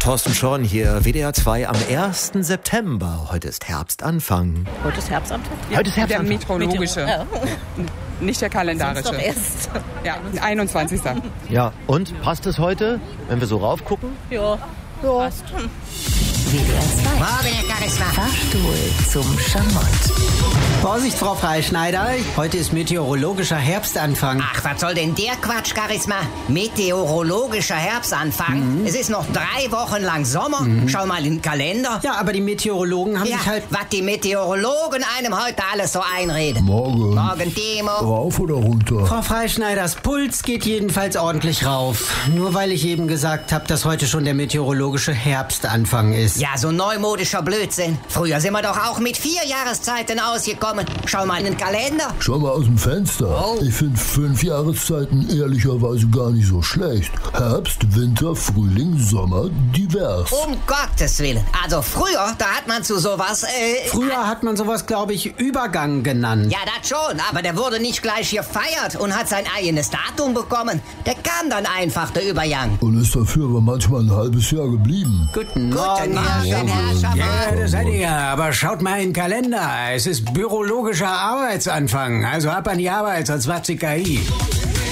Thorsten Schorn hier, WDR 2 am 1. September. Heute ist Herbstanfang. Heute ist Herbstanfang? Ja, Heute ist der Herbstanfang. meteorologische, Ja. nicht der kalendarische. Sonst doch erst. Ja, 21. Ja, und passt es heute, wenn wir so raufgucken? Ja. Passt. WDR 2. Morgen, Herr Charisma. Fahrstuhl zum Schamott. Vorsicht, Frau Freischneider. Heute ist meteorologischer Herbstanfang. Ach, was soll denn der Quatsch, Charisma? Meteorologischer Herbstanfang. Es ist noch 3 Wochen lang Sommer. Schau mal in den Kalender. Ja, aber die Meteorologen haben Ja, sich halt... was die Meteorologen einem heute alles so einreden. Morgen. Morgen, Timo. Rauf oder runter? Frau Freischneiders Puls geht jedenfalls ordentlich rauf. Nur weil ich eben gesagt habe, dass heute schon der meteorologische Herbstanfang ist. Ja, so neumodischer Blödsinn. Früher sind wir doch auch mit 4 Jahreszeiten ausgekommen. Schau mal in den Kalender. Schau mal aus dem Fenster. Oh. Ich finde 5 Jahreszeiten ehrlicherweise gar nicht so schlecht. Herbst, Winter, Frühling, Sommer, divers. Um Gottes Willen. Also früher, da hat man zu sowas... Früher hat man sowas, glaube ich, Übergang genannt. Ja, das schon, aber der wurde nicht gleich gefeiert und hat sein eigenes Datum bekommen. Der kam dann einfach, der Übergang. Und ist dafür aber manchmal ein halbes Jahr geblieben. Guten Guten Morgen. Morgen, Herr Schaffer. Ja, das seid ihr ja, aber schaut mal in den Kalender. Es ist bürologischer Arbeitsanfang. Also ab an die Arbeit, sonst macht sie KI.